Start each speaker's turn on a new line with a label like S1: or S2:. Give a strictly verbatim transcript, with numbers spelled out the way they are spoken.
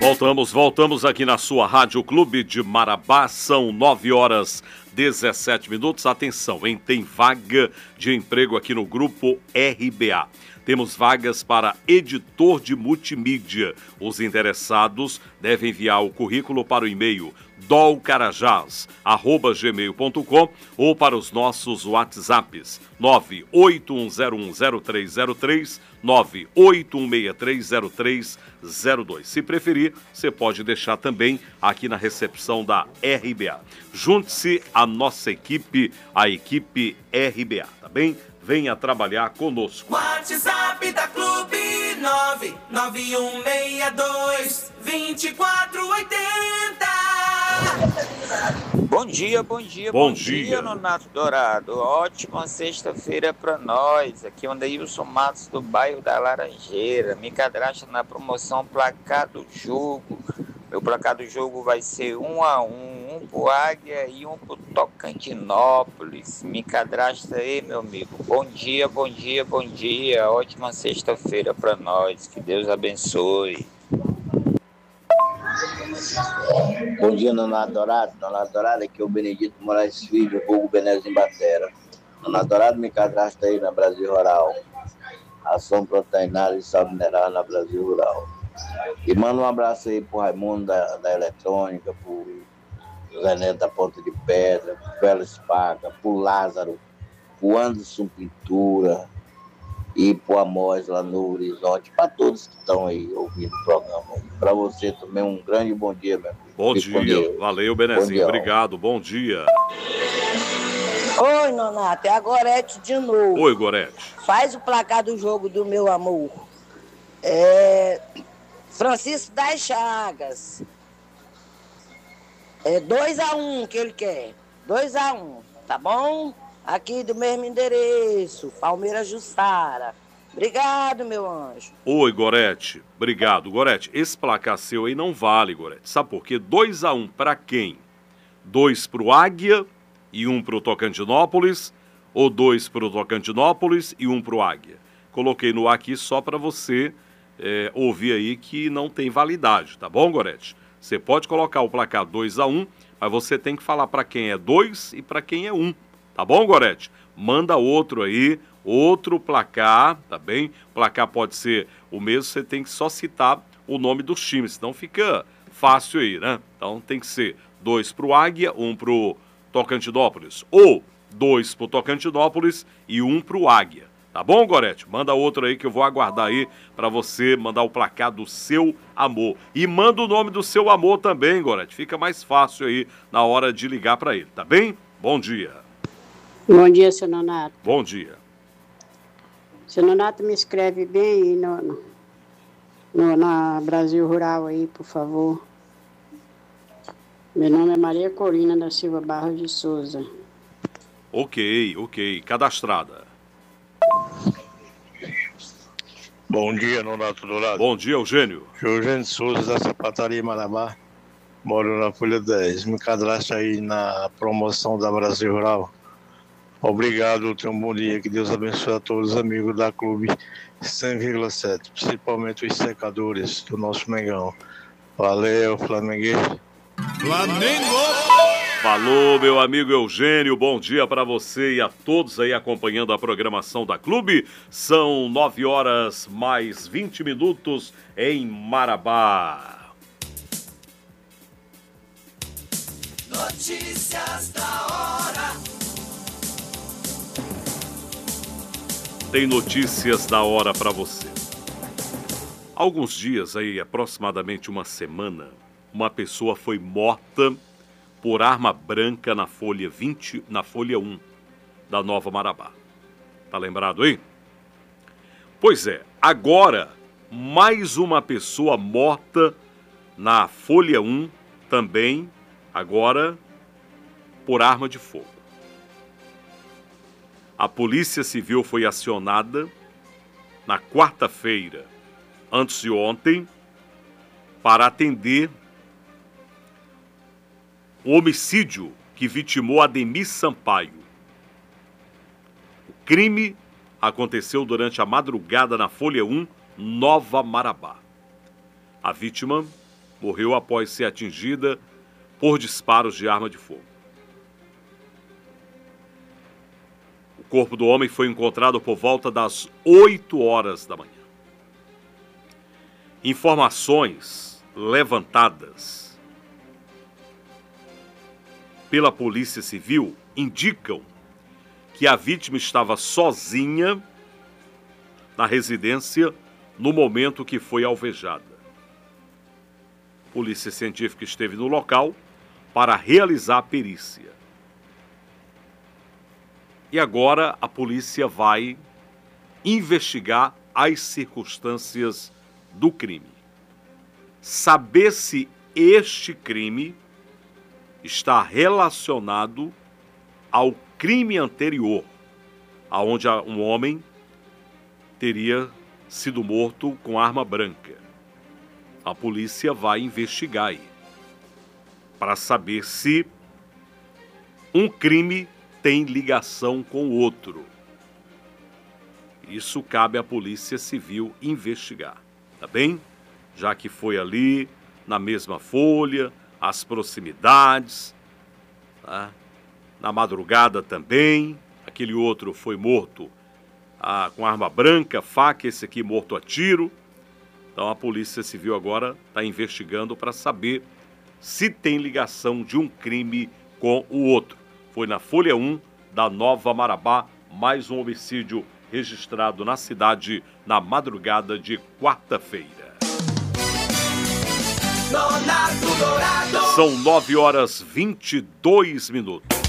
S1: Voltamos, voltamos aqui na sua Rádio Clube de Marabá, são nove horas dezessete minutos. Atenção, hein? Tem vaga de emprego aqui no Grupo R B A. Temos vagas para editor de multimídia. Os interessados devem enviar o currículo para o e-mail dolcarajás arroba gmail ponto com ou para os nossos WhatsApps nove oito um zero um zero três zero três, nove oito um seis três zero três zero dois. Se preferir, você pode deixar também aqui na recepção da R B A. Junte-se à nossa equipe, a equipe R B A, tá bem? Venha trabalhar conosco.
S2: WhatsApp da Clube nove nove um seis dois, dois quatro oito zero.
S3: Bom dia, bom dia,
S1: bom,
S3: bom
S1: dia,
S3: dia, Nonato Dourado. Ótima sexta-feira para nós. Aqui é o Neilson Matos do bairro da Laranjeira. Me cadastra na promoção Placar do Jogo. Meu placar do jogo vai ser um a um, um pro Águia e um pro Tocantinópolis. Me cadastra aí, meu amigo. Bom dia, bom dia, bom dia. Ótima sexta-feira para nós. Que Deus abençoe.
S4: Bom dia, Nonato Dourado. Nonato Dourado, aqui é o Benedito Moraes Filho, Hugo Benezio em Batera. Nonato Dourado, me cadastra aí na Brasil Rural. Ação proteinária e sal mineral na Brasil Rural. E manda um abraço aí pro Raimundo da, da Eletrônica, pro Zé Neto da Ponta de Pedra, pro Félix Paca, pro Lázaro, pro Anderson Pintura e pro Amós lá no Horizonte, para todos que estão aí ouvindo o programa. Para você também um grande bom dia, meu amigo.
S1: Bom Fique dia, valeu, Benezinho, obrigado, bom dia.
S5: Oi, Nonato, é a Gorete de novo.
S1: Oi, Gorete.
S5: Faz o placar do jogo do meu amor. É... Francisco das Chagas. É dois a um que ele quer. dois a um, tá bom? Aqui do mesmo endereço, Palmeiras Jussara. Obrigado, meu anjo.
S1: Oi, Gorete. Obrigado. Gorete, esse placar seu aí não vale, Gorete. Sabe por quê? dois a um pra quem? dois pro Águia e um pro Tocantinópolis, ou dois pro Tocantinópolis e um pro Águia? Coloquei no ar aqui só pra você é, ouvir aí que não tem validade, tá bom, Gorete? Você pode colocar o placar dois a um, mas você tem que falar pra quem é dois e pra quem é um. Tá bom, Gorete? Manda outro aí, outro placar, tá bem? O placar pode ser o mesmo, você tem que só citar o nome dos times, senão fica fácil aí, né? Então tem que ser dois pro Águia, um pro Tocantinópolis, ou dois pro Tocantinópolis e um pro Águia. Tá bom, Gorete? Manda outro aí que eu vou aguardar aí pra você mandar o placar do seu amor. E manda o nome do seu amor também, Gorete. Fica mais fácil aí na hora de ligar pra ele, tá bem? Bom dia.
S6: Bom dia, seu Nonato.
S1: Bom dia.
S6: Seu Nonato, me escreve bem aí no, no, no, na Brasil Rural aí, por favor. Meu nome é Maria Corina da Silva Barros de Souza.
S1: Ok, ok. Cadastrada.
S7: Bom dia, Nonato Dourado.
S1: Bom dia, Eugênio.
S7: Eugênio Souza, da Sapataria Marabá. Moro na Folha dez. Me cadastra aí na promoção da Brasil Rural. Obrigado, tenha um bom dia, que Deus abençoe a todos os amigos da Clube cem vírgula sete, principalmente os secadores do nosso Mengão. Valeu, Flamenguês.
S1: Flamengo! Falou, meu amigo Eugênio, bom dia para você e a todos aí acompanhando a programação da Clube. São nove horas mais vinte minutos em Marabá.
S2: Notícias da hora.
S1: Tem notícias da hora para você. Há alguns dias aí, aproximadamente uma semana, uma pessoa foi morta por arma branca na folha vinte, na folha um da Nova Marabá. Tá lembrado aí? Pois é, agora mais uma pessoa morta na folha um também, agora por arma de fogo. A Polícia Civil foi acionada na quarta-feira, antes de ontem, para atender o homicídio que vitimou Ademir Sampaio. O crime aconteceu durante a madrugada na Folha um, Nova Marabá. A vítima morreu após ser atingida por disparos de arma de fogo. O corpo do homem foi encontrado por volta das oito horas da manhã. Informações levantadas pela Polícia Civil indicam que a vítima estava sozinha na residência no momento que foi alvejada. A Polícia Científica esteve no local para realizar a perícia. E agora a polícia vai investigar as circunstâncias do crime. Saber se este crime está relacionado ao crime anterior, aonde um homem teria sido morto com arma branca. A polícia vai investigar aí, para saber se um crime tem ligação com o outro. Isso cabe à Polícia Civil investigar, tá bem? Já que foi ali, na mesma folha, as proximidades, tá? Na madrugada também, aquele outro foi morto ah, com arma branca, faca, esse aqui morto a tiro. Então a Polícia Civil agora está investigando para saber se tem ligação de um crime com o outro. Foi na Folha um da Nova Marabá, mais um homicídio registrado na cidade na madrugada de quarta-feira. São nove horas e vinte e dois minutos.